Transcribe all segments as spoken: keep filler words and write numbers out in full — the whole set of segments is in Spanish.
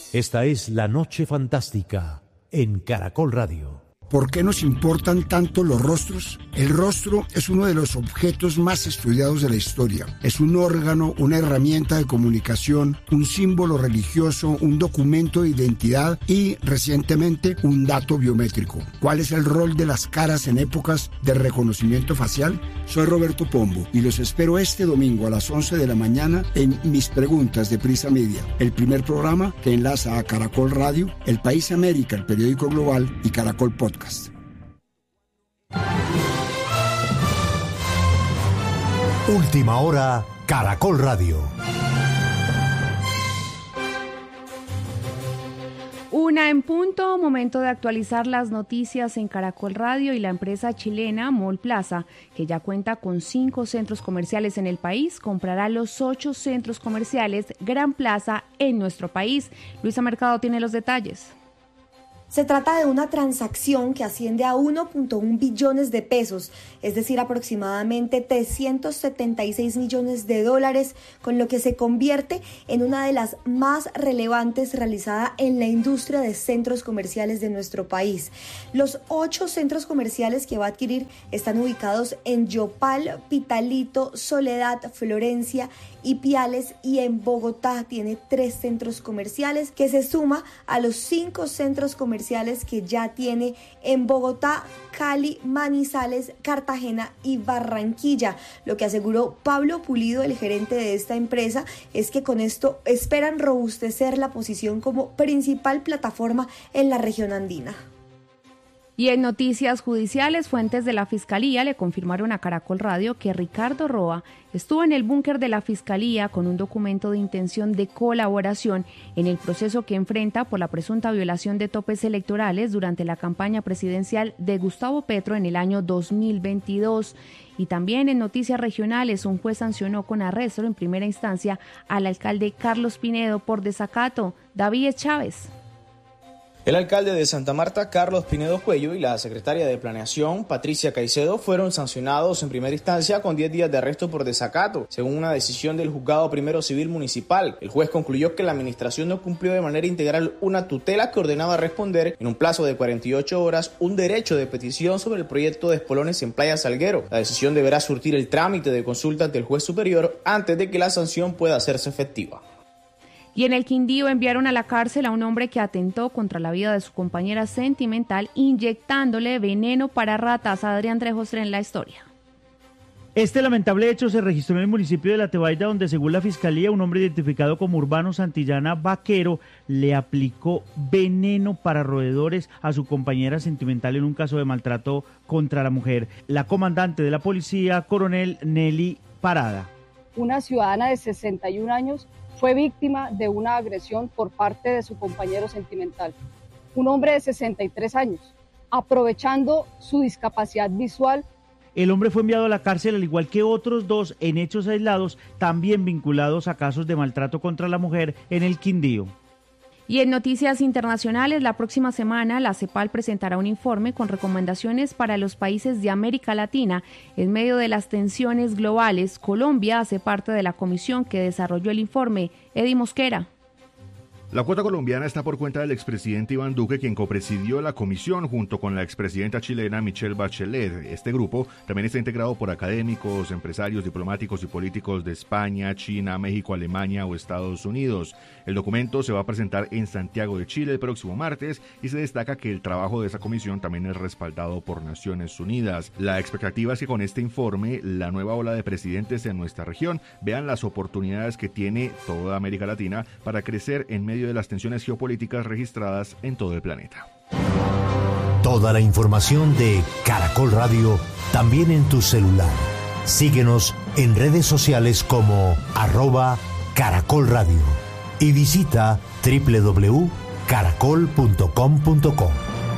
Esta es La Noche Fantástica en Caracol Radio. ¿Por qué nos importan tanto los rostros? El rostro es uno de los objetos más estudiados de la historia. Es un órgano, una herramienta de comunicación, un símbolo religioso, un documento de identidad y, recientemente, un dato biométrico. ¿Cuál es el rol de las caras en épocas de reconocimiento facial? Soy Roberto Pombo y los espero este domingo a las once de la mañana en Mis Preguntas de Prisa Media, el primer programa que enlaza a Caracol Radio, El País América, el periódico global y Caracol Podcast. Última hora, Caracol Radio. Una en punto, momento de actualizar las noticias en Caracol Radio y la empresa chilena Mall Plaza, que ya cuenta con cinco centros comerciales en el país, comprará los ocho centros comerciales Gran Plaza en nuestro país. Luisa Mercado tiene los detalles. Se trata de una transacción que asciende a uno punto uno billones de pesos, es decir, aproximadamente trescientos setenta y seis millones de dólares, con lo que se convierte en una de las más relevantes realizada en la industria de centros comerciales de nuestro país. Los ocho centros comerciales que va a adquirir están ubicados en Yopal, Pitalito, Soledad, Florencia, Ipiales, y en Bogotá tiene tres centros comerciales que se suma a los cinco centros comerciales que ya tiene en Bogotá, Cali, Manizales, Cartagena y Barranquilla. Lo que aseguró Pablo Pulido, el gerente de esta empresa, es que con esto esperan robustecer la posición como principal plataforma en la región andina. Y en noticias judiciales, fuentes de la Fiscalía le confirmaron a Caracol Radio que Ricardo Roa estuvo en el búnker de la Fiscalía con un documento de intención de colaboración en el proceso que enfrenta por la presunta violación de topes electorales durante la campaña presidencial de Gustavo Petro en el año dos mil veintidós. Y también en noticias regionales, un juez sancionó con arresto en primera instancia al alcalde Carlos Pinedo por desacato. David Chávez. El alcalde de Santa Marta, Carlos Pinedo Cuello, y la secretaria de Planeación, Patricia Caicedo, fueron sancionados en primera instancia con diez días de arresto por desacato, según una decisión del Juzgado Primero Civil Municipal. El juez concluyó que la administración no cumplió de manera integral una tutela que ordenaba responder en un plazo de cuarenta y ocho horas un derecho de petición sobre el proyecto de espolones en Playa Salguero. La decisión deberá surtir el trámite de consulta ante el juez superior antes de que la sanción pueda hacerse efectiva. Y en el Quindío enviaron a la cárcel a un hombre que atentó contra la vida de su compañera sentimental inyectándole veneno para ratas. Adrián Trejos en la historia. Este lamentable hecho se registró en el municipio de La Tebaida, donde según la Fiscalía, un hombre identificado como Urbano Santillana Vaquero le aplicó veneno para roedores a su compañera sentimental en un caso de maltrato contra la mujer. La comandante de la policía, coronel Nelly Parada. Una ciudadana de sesenta y un años fue víctima de una agresión por parte de su compañero sentimental, un hombre de sesenta y tres años, aprovechando su discapacidad visual. El hombre fue enviado a la cárcel al igual que otros dos en hechos aislados, también vinculados a casos de maltrato contra la mujer en el Quindío. Y en noticias internacionales, la próxima semana la CEPAL presentará un informe con recomendaciones para los países de América Latina en medio de las tensiones globales. Colombia hace parte de la comisión que desarrolló el informe. Eddie Mosquera. La cuota colombiana está por cuenta del expresidente Iván Duque, quien copresidió la comisión junto con la expresidenta chilena Michelle Bachelet. Este grupo también está integrado por académicos, empresarios, diplomáticos y políticos de España, China, México, Alemania o Estados Unidos. El documento se va a presentar en Santiago de Chile el próximo martes y se destaca que el trabajo de esa comisión también es respaldado por Naciones Unidas. La expectativa es que con este informe, la nueva ola de presidentes en nuestra región vean las oportunidades que tiene toda América Latina para crecer en medio de las tensiones geopolíticas registradas en todo el planeta. Toda la información de Caracol Radio también en tu celular. Síguenos en redes sociales como arroba Caracol Radio y visita doble u doble u doble u punto caracol punto com punto co.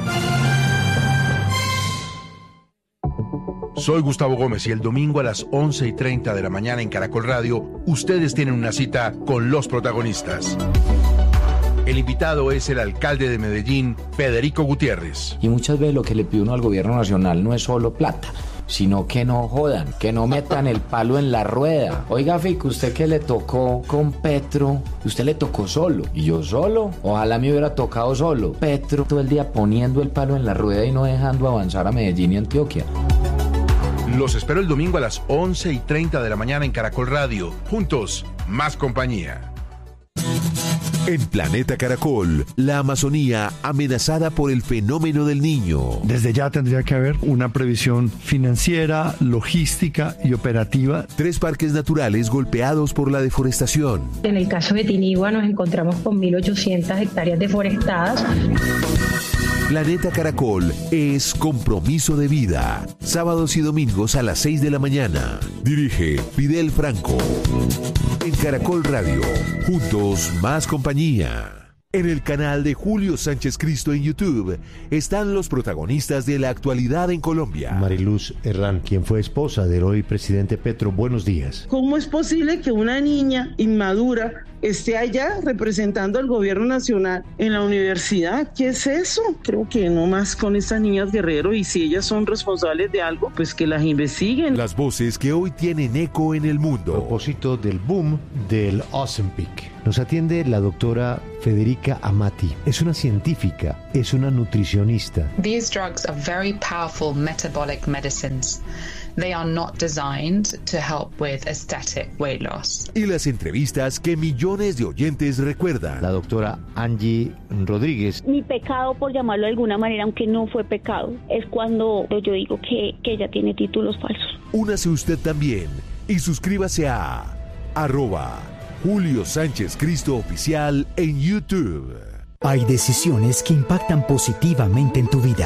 Soy Gustavo Gómez y el domingo a las once y treinta de la mañana en Caracol Radio, ustedes tienen una cita con los protagonistas. El invitado es el alcalde de Medellín, Federico Gutiérrez. Y muchas veces lo que le pide uno al gobierno nacional no es solo plata, sino que no jodan, que no metan el palo en la rueda. Oiga, Fico, usted que le tocó con Petro, usted le tocó solo, y yo solo, ojalá me hubiera tocado solo. Petro todo el día poniendo el palo en la rueda y no dejando avanzar a Medellín y Antioquia. Los espero el domingo a las once y treinta de la mañana en Caracol Radio. Juntos, más compañía. En Planeta Caracol, la Amazonía amenazada por el fenómeno del Niño. Desde ya tendría que haber una previsión financiera, logística y operativa. Tres parques naturales golpeados por la deforestación. En el caso de Tinigua nos encontramos con mil ochocientas hectáreas deforestadas. Planeta Caracol es compromiso de vida. Sábados y domingos a las seis de la mañana. Dirige Fidel Franco. En Caracol Radio. Juntos, más compañía. En el canal de Julio Sánchez Cristo en YouTube están los protagonistas de la actualidad en Colombia. Mariluz Herrán, quien fue esposa del hoy presidente Petro, buenos días. ¿Cómo es posible que una niña inmadura esté allá representando al gobierno nacional en la universidad? ¿Qué es eso? Creo que no más con estas niñas Guerrero, y si ellas son responsables de algo, pues que las investiguen. Las voces que hoy tienen eco en el mundo. A propósito del boom del Ozempic, nos atiende la doctora Federica Amati. Es una científica, es una nutricionista. These drugs are very powerful metabolic medicines. They are not designed to help with aesthetic weight loss. Y las entrevistas que millones de oyentes recuerdan. La doctora Angie Rodríguez. Mi pecado, por llamarlo de alguna manera, aunque no fue pecado, es cuando yo digo que, que ella tiene títulos falsos. Únase usted también y suscríbase a arroba Julio Sánchez Cristo Oficial en YouTube. Hay decisiones que impactan positivamente en tu vida.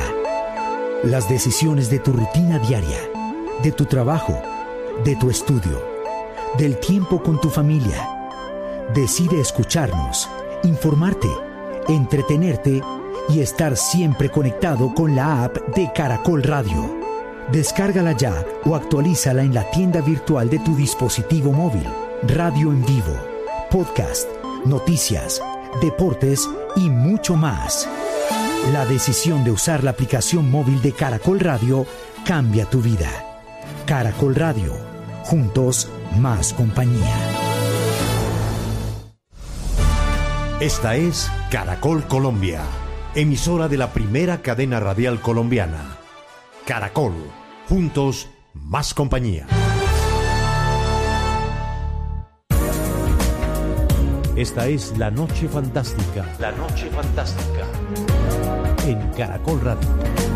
Las decisiones de tu rutina diaria, de tu trabajo, de tu estudio, del tiempo con tu familia. Decide escucharnos, informarte, entretenerte y estar siempre conectado con la app de Caracol Radio. Descárgala ya o actualízala en la tienda virtual de tu dispositivo móvil. Radio en vivo, podcast, noticias, deportes y mucho más. La decisión de usar la aplicación móvil de Caracol Radio cambia tu vida. Caracol Radio, juntos más compañía. Esta es Caracol Colombia, emisora de la primera cadena radial colombiana. Caracol, juntos más compañía. Esta es La Noche Fantástica. La Noche Fantástica. En Caracol Radio.